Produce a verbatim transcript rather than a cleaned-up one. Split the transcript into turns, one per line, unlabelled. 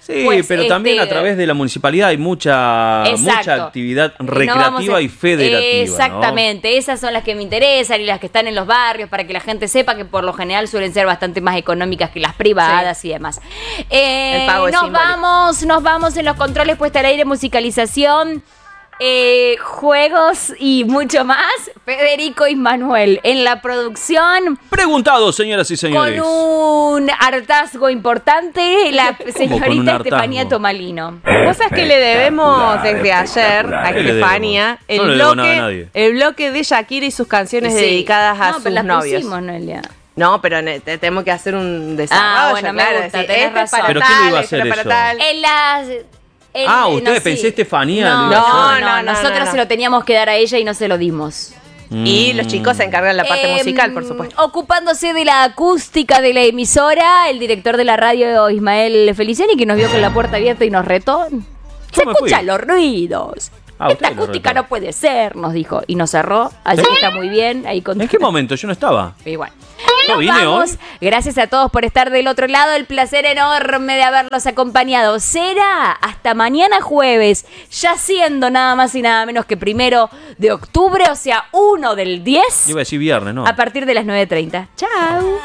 Sí,
pues,
pero
este,
también a través de la municipalidad hay mucha, mucha actividad recreativa no a, y federativa.
Exactamente,
¿no?
Esas son las que me interesan y las que están en los barrios para que la gente sepa que por lo general suelen ser bastante más económicas que las privadas sí. y demás. Eh,
El pago es
nos
simbólico.
vamos, nos vamos en los controles, puesta al aire, musicalización. Eh, juegos y mucho más. Federico y Manuel en la producción.
Preguntados, señoras y señores.
Con un hartazgo importante, la señorita Estefanía Tomalino.
Vos sabés que le debemos desde ayer a Estefanía el,
no
bloque, el bloque de Shakira y sus canciones sí. dedicadas a
no,
sus
pero las
novios.
Pusimos, Noelia.
No, pero ne- tenemos que hacer un desarrollo.
Ah, bueno,
claro,
me gusta,
decir,
tenés
este es
razón.
para
¿Pero
tal,
quién lo iba a
este
hacer
es para
eso?
tal.
En las... El,
ah, ustedes
no,
pensé
sí.
Estefanía.
No,
lo iba a
no,
hacer.
no,
no, no,
nosotros
no, no.
se lo teníamos que dar a ella y no se lo dimos.
Y los chicos se encargan de la parte
Eh,
musical, por supuesto.
Ocupándose de la acústica de la emisora, el director de la radio, Ismael Feliciani, que nos vio con la puerta abierta y nos retó. Se
me
escuchan
fui.
los ruidos.
Ah,
Esta
ustedes lo
acústica
retaron.
no puede ser, nos dijo. Y nos cerró. Así
¿Sí?
que está muy bien. Ahí con...
¿En qué momento? Yo no estaba.
Igual.
Yo
Nos
vine
vamos.
hoy.
Gracias a todos por estar del otro lado. El placer enorme de haberlos acompañado. Será hasta mañana jueves, ya siendo nada más y nada menos que primero de octubre, o sea, uno del diez.
Iba a decir viernes, ¿no?
A partir de las nueve treinta. Chao.